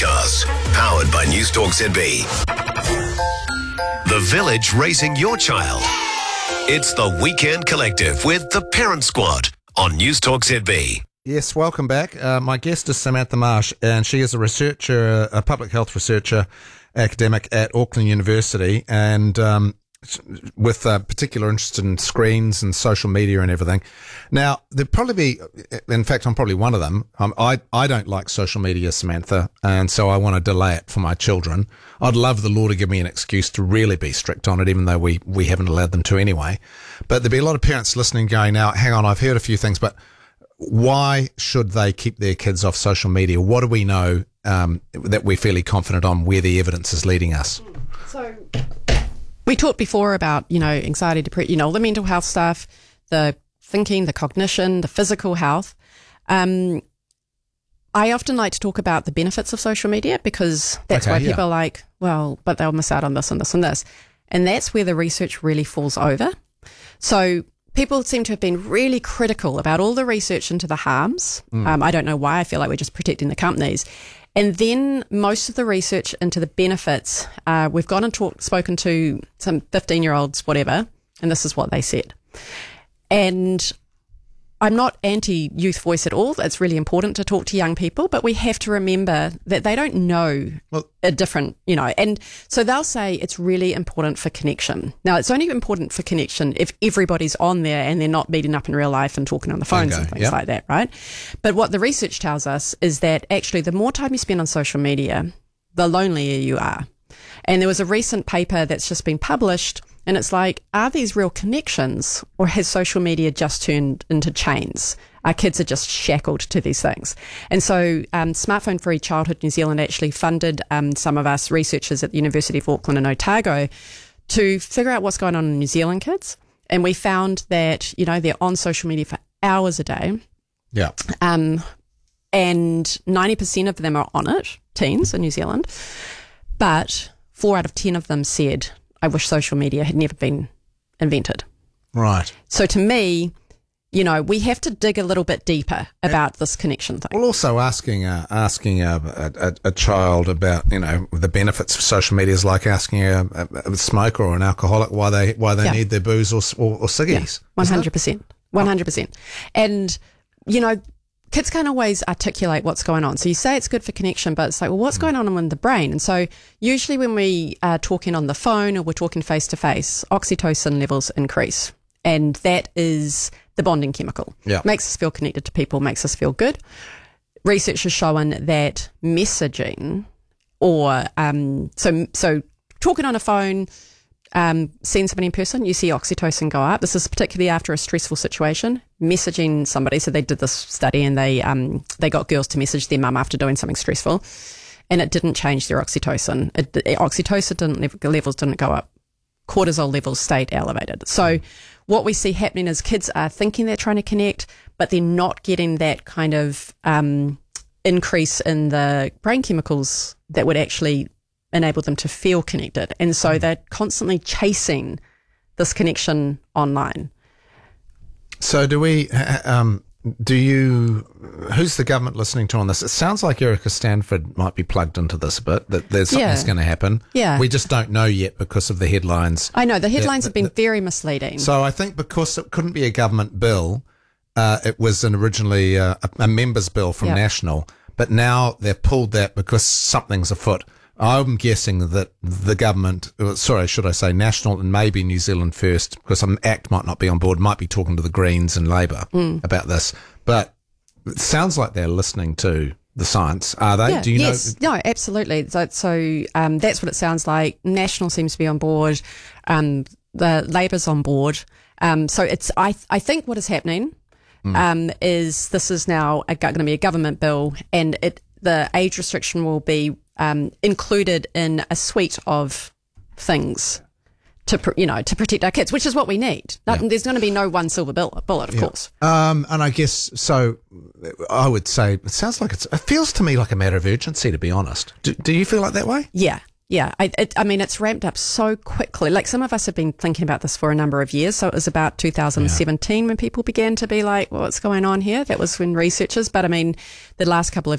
podcast, powered by News Talk ZB. The Village raising your child. It's the Weekend Collective with the Parent Squad on News Talk ZB. Yes, welcome back. My guest is Samantha Marsh, and she is a researcher, a public health researcher, academic at Auckland University, and with particular interest in screens and social media and everything. Now, there'd probably be, in fact, I'm probably one of them. I don't like social media, Samantha, and so I want to delay it for my children. I'd love the law to give me an excuse to really be strict on it, even though we haven't allowed them to anyway. But there'd be a lot of parents listening going, now, hang on, I've heard a few things, but why should they keep their kids off social media? What do we know that we're fairly confident on where the evidence is leading us? So we talked before about, anxiety, depression, all the mental health stuff, the thinking, the cognition, the physical health. I often like to talk about the benefits of social media because that's why people are like, well, but they'll miss out on this and this and this. And that's where the research really falls over. So people seem to have been really critical about all the research into the harms. I don't know why. I feel like we're just protecting the companies. And then most of the research into the benefits, we've gone and spoken to some 15-year-olds, whatever, and this is what they said. And I'm not anti-youth voice at all. It's really important to talk to young people, but we have to remember that they don't know a different, and so they'll say it's really important for connection. Now, it's only important for connection if everybody's on there and they're not meeting up in real life and talking on the phones and things like that, right? But what the research tells us is that actually the more time you spend on social media, the lonelier you are. And there was a recent paper that's just been published, and it's like, are these real connections, or has social media just turned into chains? Our kids are just shackled to these things. And so Smartphone Free Childhood New Zealand actually funded some of us researchers at the University of Auckland and Otago to figure out what's going on in New Zealand kids. And we found that, they're on social media for hours a day. Yeah. And 90% of them are on it, teens in New Zealand. But 4 out of 10 of them said, I wish social media had never been invented. Right. So to me, we have to dig a little bit deeper about this connection thing. Well, also asking a child about, the benefits of social media is like asking a smoker or an alcoholic why they need their booze or ciggies. 100%. 100%. And, kids can't always articulate what's going on. So you say it's good for connection, but it's like, well, what's going on in the brain? And so usually when we are talking on the phone or we're talking face to face, oxytocin levels increase. And that is the bonding chemical. Yeah. Makes us feel connected to people, makes us feel good. Research has shown that messaging or, so talking on a phone, seeing somebody in person, you see oxytocin go up. This is particularly after a stressful situation. Messaging somebody, so they did this study and they got girls to message their mum after doing something stressful, and it didn't change their oxytocin. Oxytocin levels didn't go up. Cortisol levels stayed elevated. So what we see happening is kids are thinking they're trying to connect, but they're not getting that kind of increase in the brain chemicals that would actually enable them to feel connected. And so they're constantly chasing this connection online. So who's the government listening to on this? It sounds like Erica Stanford might be plugged into this a bit, that there's something's going to happen. Yeah. We just don't know yet because of the headlines. I know, the headlines have been very misleading. So I think because it couldn't be a government bill, it was originally a member's bill from National, but now they've pulled that because something's afoot. I'm guessing that the government, should I say National and maybe New Zealand First, because some ACT might not be on board, might be talking to the Greens and Labour about this. But it sounds like they're listening to the science. Are they? Yeah, Do you know? No, absolutely. So that's what it sounds like. National seems to be on board. The Labour's on board. So it's I think what is happening is this is now going to be a government bill, and the age restriction will be included in a suite of things to protect our kids, which is what we need. There's going to be no one silver bullet, of course. And I guess so. I would say it sounds like it feels to me like a matter of urgency, to be honest. Do you feel like that way? Yeah. Yeah, I mean, it's ramped up so quickly. Like, some of us have been thinking about this for a number of years. So it was about 2017 when people began to be like, well, what's going on here? That was when researchers, but I mean, the last couple of